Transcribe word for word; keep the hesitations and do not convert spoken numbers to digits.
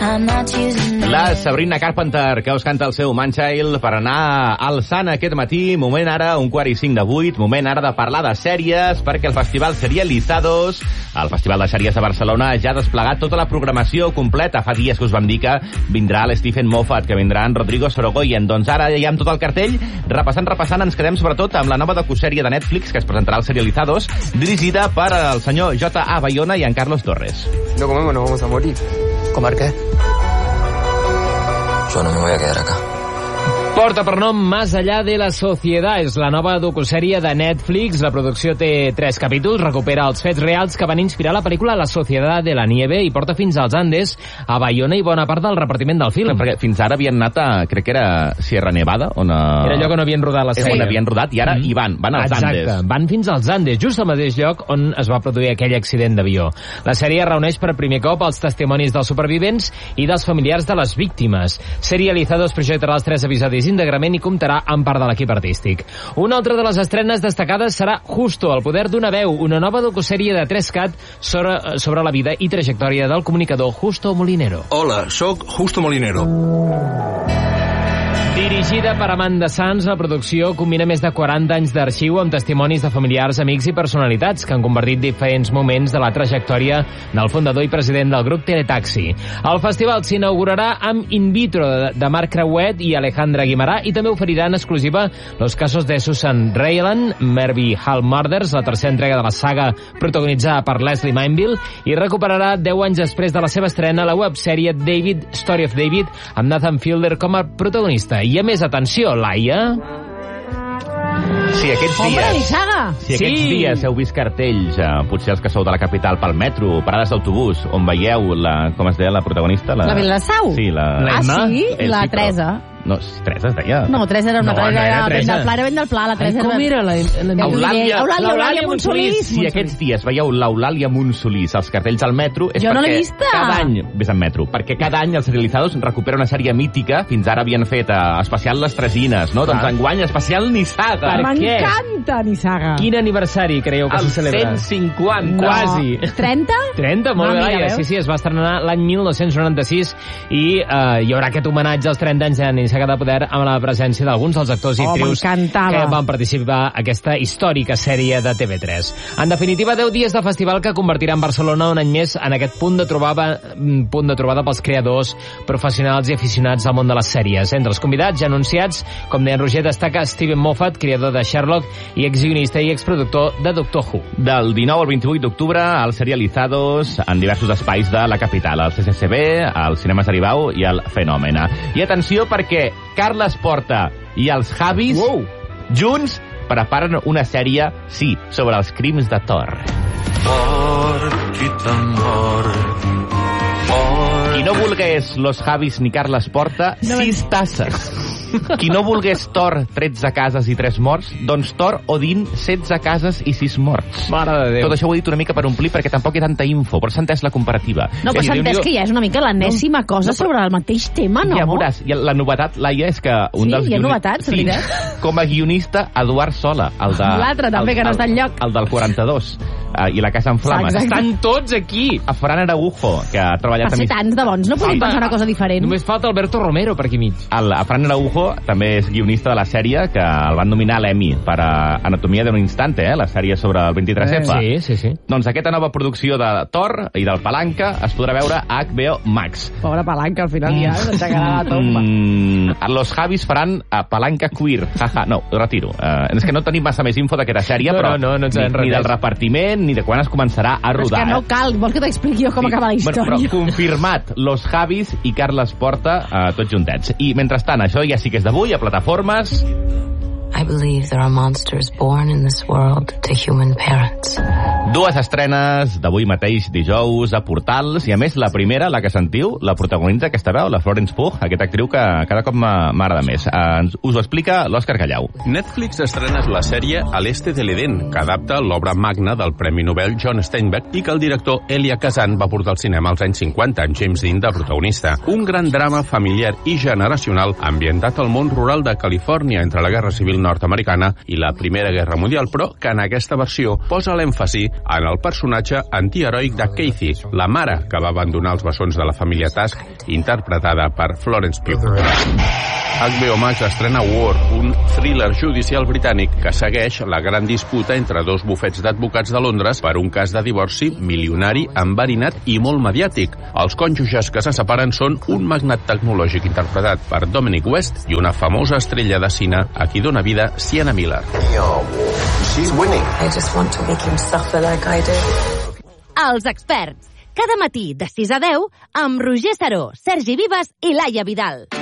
La Sabrina Carpenter, que us canta el seu Man Child per anar alçant aquest matí. Moment ara, un quart i cinc de vuit, moment ara de parlar de sèries, perquè el Festival Serializados, el Festival de Sèries de Barcelona, ja ha desplegat tota la programació completa. Fa dies que us vam dir que vindrà l'Stephen Moffat, que vindrà en Rodrigo Sorogoyen. Doncs ara ja amb tot el cartell, repassant, repassant, ens quedem sobretot amb la nova docusèrie de Netflix que es presentarà al Serializados, dirigida per el senyor J A. Bayona i en Carlos Torres. No comemos, nos vamos a morir. ¿Comer qué? Yo no me voy a quedar acá. Porta per nom Más allá de la sociedad. És la nova docusèrie de Netflix. La producció té tres capítols, recupera els fets reals que van inspirar la pel·lícula La sociedad de la nieve i porta fins als Andes a Bayona i bona part del repartiment del film. Perquè fins ara havien anat a, crec que era Sierra Nevada, on a... Era allò que no havien rodat la sèrie. On havien rodat i ara mm. hi van, van als Exacte. Andes. Van fins als Andes, just al mateix lloc on es va produir aquell accident d'avió. La sèrie reuneix per primer cop els testimonis dels supervivents i dels familiars de les víctimes. Serializados projectarà els tres episodis íntegrament i comptarà amb part de l'equip artístic. Una altra de les estrenes destacades serà Justo, el poder d'una veu, una nova docusèrie de tres cat sobre, sobre la vida i trajectòria del comunicador Justo Molinero. Hola, sóc Justo Molinero. Dirigida per Amanda Sanz, la producció combina més de quaranta anys d'arxiu amb testimonis de familiars, amics i personalitats que han convertit diferents moments de la trajectòria del fundador i president del grup Teletaxi. El festival s'inaugurarà amb In Vitro de Marc Creuet i Alejandra Guimarà i també oferirà en exclusiva Los casos de Susan Raylan, Mervyn Hall Murders, la tercera entrega de la saga protagonitzada per Leslie Manville, i recuperarà deu anys després de la seva estrena la websèrie David, Story of David, amb Nathan Fielder com a protagonista. I a més, atenció, Laia... Si aquests Hombre, dies, Nissaga. si aquests Sí. dies heu vist cartells, eh, potser els que sou de la capital, pel metro, parades d'autobús, on veieu la, com es deia la protagonista? La, La Vilassau? Sí, la... La Ah, Emma? sí? El La Cipro. Teresa. No, Teresa es deia. No, Teresa era una No, Teresa. no era era Teresa. Del Pla era ben del Pla, la Teresa Ai, com era... era la... la... Eulàlia- Eulàlia, Eulàlia Montsolís. Si aquests dies veieu l'Eulàlia Montsolís als cartells al metro, és Jo no perquè l'he vista. cada any, ves en metro, perquè cada any els Serializados recupera una sèrie mítica, fins ara havien fet eh, especial Les Tresines, no? Doncs enguany especial Nissaga. Per què? M'encanta, Nissaga. Quin aniversari creieu que El se celebra? cent cinquanta. Quasi. trenta? trenta, molt Ah, bé, mira, Laia. veus? Sí, sí, es va estrenar l'any mil nou-cents noranta-sis i eh, hi haurà aquest homenatge als trenta anys de Nissaga de Poder amb la presència d'alguns dels actors i Oh, actrius m'encantava. que van participar a aquesta històrica sèrie de T V tres. En definitiva, deu dies de festival que convertiran Barcelona un any més en aquest punt de trobada, punt de trobada pels creadors, professionals i aficionats al món de les sèries. Entre els convidats ja anunciats, com deia en Roger, destaca Stephen Moffat, creador de Sherlock i exguionista i exproductor de Doctor Who. Del dinou al vint-i-vuit d'octubre, als Serializados en diversos espais de la capital, al C C C B, al Cinemes Aribau i al Fenòmena. I atenció perquè Carles Porta i els Javis, Wow. junts, preparen una sèrie, sí, sobre els crims de Thor. Qui no volgués los Javis ni Carles Porta, sis tasses. Qui no volgués Thor, tretze cases i tres morts, doncs Thor, Odin, setze cases i sis morts. Mare de Déu. Tot això ho he dit una mica per omplir perquè tampoc hi ha tanta info, però s'ha entès la comparativa. No, però Sí, s'ha entès Déu-n'hi-do. que ja és una mica l'enèsima cosa no, però- sobre el mateix tema, no? Ja veuràs, i la novetat, Laia, és que un Sí, dels hi ha guioni- novetats, sí, veritat? com a guionista, Eduard Sola, el de... L'altre també, el- que no el- està enlloc. El del quaranta-dos, uh, i La Casa en Flames. Exacte. Estan tots aquí. A Fran Araujo, que ha treballat... Per ser a tants de bons, no podem Sí. pensar una cosa diferent. Només falta Alberto Romero per aquí mig. El, a Fran Araujo també és guionista de la sèrie, que el van nominar a l'Emmy per a Anatomia d'un instante, eh, la sèrie sobre el vint-i-tres efa. Sí, sí, sí. Doncs aquesta nova producció de Thor i del Palanca es podrà veure a H B O Max. Pobre Palanca, al final ja s'aixecarà la tomba. Mm, los Javis faran a Palanca Queer. Jaja, no, ho retiro. Uh, és que no tenim massa més info d'aquesta sèrie, No, però no, no, no en ni, sabem res ni del més. repartiment, ni de quan es començarà a Però és rodar. que no eh? cal, vols que t'expliqui jo com acaba la Bueno, però història? confirmat, los Javis i Carles Porta, uh, tots juntets. I mentrestant, això ja sí que és d'avui, a plataformes... I believe there are monsters born in this world to human parents. Dues estrenes d'avui mateix dijous a Portals, i a més la primera, la que sentiu, la protagonitza aquesta veu, la Florence Pugh, aquesta actriu que cada cop m'agrada més. Eh, us ho explica l'Òscar Callau. Netflix estrena la sèrie A l'Este de l'Eden, que adapta l'obra magna del Premi Nobel John Steinbeck i que el director Elia Kazan va portar al cinema als anys cinquanta, amb James Dean de protagonista. Un gran drama familiar i generacional ambientat al món rural de Califòrnia entre la Guerra Civil nord-americana i la Primera Guerra Mundial, però que en aquesta versió posa l'èmfasi en el personatge antiheroic de Kathy, la mare que va abandonar els bessons de la família Tusk, interpretada per Florence Pugh. H B O Max estrena War, un thriller judicial britànic que segueix la gran disputa entre dos bufets d'advocats de Londres per un cas de divorci milionari, enverinat i molt mediàtic. Els cònjuges que se separen són un magnat tecnològic interpretat per Dominic West i una famosa estrella de cine a qui dona vida Sienna Miller. She's winning. I just want to make him suffer like I do. Els experts. Cada matí de sis a deu amb Roger Saró, Sergi Vives i Laia Vidal.